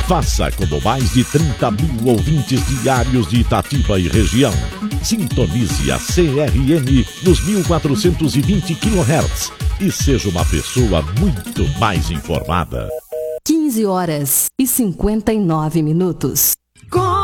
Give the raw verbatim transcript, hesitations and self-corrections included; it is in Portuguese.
Faça como mais de trinta mil ouvintes diários de Itatiba e região. Sintonize a C R M nos mil quatrocentos e vinte quilohertz e seja uma pessoa muito mais informada. quinze horas e cinquenta e nove minutos.